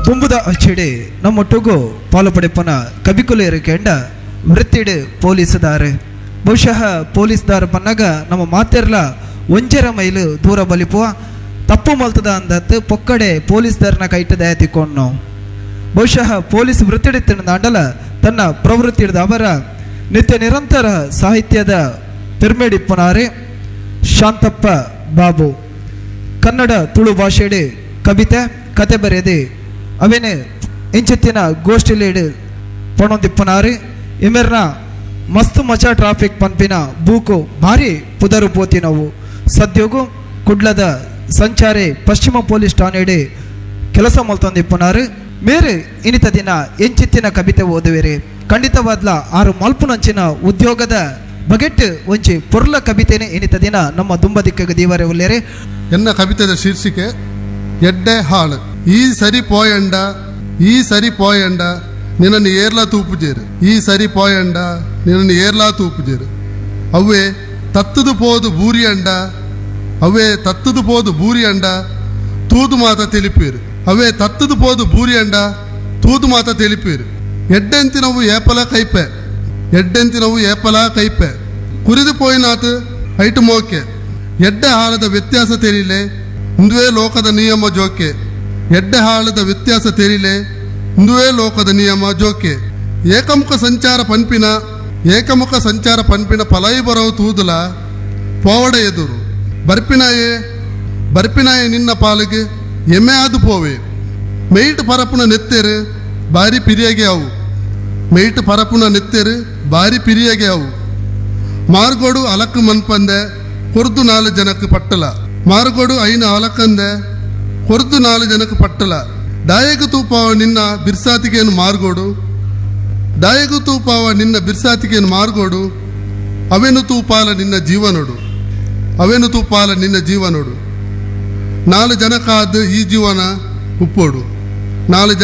ತುಂಬುದ ಅಚ್ಚೆಡೆ ನಮ್ಮೊಟ್ಟಿಗೂ ಪಾಲುಪಡೆಪ್ಪನ ಕಬಿಕುಲೇರು ಕೆಂಡ ವೃತ್ತಿಡು ಪೊಲೀಸ್ದಾರು ಬಹುಶಃ ಪೊಲೀಸ್ದಾರು ಪನ್ನಾಗ ನಮ್ಮ ಮಾತೆರ್ಲ ಒಂಜರ ಮೈಲು ದೂರ ಬಲಿಪುವ ತಪ್ಪು ಮಲ್ತದ ಅಂದತ್ತು ಪೊಕ್ಕಡೆ ಪೊಲೀಸ್ದಾರನ ಕೈಟದ ತಿಕ್ಕೊಂಡು ಬಹುಶಃ ಪೊಲೀಸ್ ವೃತ್ತಿಡಿತ್ತಿನ ದಾಂಡಲ ತನ್ನ ಪ್ರವೃತ್ತಿಡಿದ ಅವರ ನಿತ್ಯ ನಿರಂತರ ಸಾಹಿತ್ಯದ ಪಿರ್ಮೇಡಿಪ್ಪನಾರೆ ಶಾಂತಪ್ಪ ಬಾಬು ಕನ್ನಡ ತುಳು ಭಾಷೆಡೆ ಕವಿತೆ ಕತೆ ಬರೆಯದೆ ಅವೇನೆ ಇಂಚಿತ್ತಿನ ಗೋಷ್ಠಿಲೇಡು ಪಣೊಂದಿಪ್ಪನಾರೆ ಇಮೆರ್ನ ಮಸ್ತ್ ಮಚ ಟ್ರಾಫಿಕ್ ಪಂಪಿನ ಬೂಕು ಭಾರಿ ಪುದರು ಪೋತಿನವು ಸದ್ಯೋಗು ಕುಡ್ಲದ ಸಂಚಾರೆ ಪಶ್ಚಿಮ ಪೊಲೀಸ್ ಠಾಣೆಡೆ ಕೆಲಸ ಮಲ್ತೊಂದಿಪ್ಪನಾರು ಮೇರೆ ಇನಿತ ದಿನ ಎಂಚಿತ್ತಿನ ಕವಿತೆ ಓದುವೆರೆ ಖಂಡಿತವಾದ್ಲ ಆರು ಮಲ್ಪುನಂಚಿನ ಉದ್ಯೋಗದ ಬಗೆಟ್ ಒಂಚಿ ಪೊರ್ಲ ಕವಿತೆನೆ ಇನಿತ ದಿನ ನಮ್ಮ ದುಂಬದಿಕ್ಕ ದೀವರೆ ಒಲ್ಲೆರೆ. ಎನ್ನ ಕವಿತೆದ ಶೀರ್ಷಿಕೆ ಎಡ್ಡೆ ಹಾಳು. ಈ ಸರಿ ಪೋಯಂಡ ನಿನ್ನನ್ನು ಏರ್ಲಾ ತೂಪುಜೇರು. ಈ ಸರಿ ಪೋಯಂಡ ನಿನ್ನನ್ನು ಏರ್ಲಾ ತೂಪುಜೇರು. ಅವೇ ತತ್ತದು ಪೋದು ಬೂರಿ ಅಂಡ ತೂದು ಮಾತ ತಿಳಿಪೀರು. ಅವೇ ತತ್ತದು ಪೋದು ಬೂರಿ ಅಂಡ ತೂದು ಮಾತ ತಿಳಿಪೀರು. ಎಡ್ಡೆಂತಿನವು ಏಪಲ ಕೈಪೆ ಕುರಿದು ಪೋಯಿನಾತು ಐಟು ಮೋಕೆ. ಎಡ್ಡೆ ಹಾಳದ ವ್ಯತ್ಯಾಸ ತೆರಿಲೆ ಇಂದುವೇ ಲೋಕದ ನಿಯಮ ಜೋಕೆ. ಎಡ್ಡೆ ಹಾಳದ ವ್ಯತ್ಯಾಸ ತೆರಿಲೆ ಇಂದುವೇ ಲೋಕದ ನಿಯಮ ಜೋಕೆ. ಏಕಮುಖ ಸಂಚಾರ ಪನ್ಪಿನ ಪಲೈ ಬರವು ತೂದುಲ ಪೋವಡ ಎದುರು ಬರ್ಪಿನಾಯೆ ನಿನ್ನ ಪಾಲಿಗೆ ಎಮ್ಮೆ ಆದು ಪೋವೆ. ಮೈಟ್ ಪರಪುನ ನೆತ್ತೆರು ಬಾರಿ ಪಿರಿಯಗೆ ಅವು ಮಾರ್ಗೋಡು ಅಲಕ್ಕು ಮನ್ಪಂದೆ ಕೊರ್ದು 4 ಜನಕ್ಕೆ ಪಟ್ಟಲ. ಮಾರ್ಗೋಡು ಐನ ಅಲಕ್ಕಂದೆ ಕೊರ್ದು 4 ಜನಕ್ಕೆ ಪಟ್ಟಲ. ದಾಯಗು ತೂಪಾವ ನಿನ್ನ ಬಿರ್ಸಾತಿಗೇನು ಮಾರ್ಗೋಡು ಅವೆನು ತೂಪಾಲ ನಿನ್ನ ಜೀವನೋಡು 4 ಜನಕ್ಕಾದ ಈ ಜೀವನ ಉಪ್ಪೋಡು. 4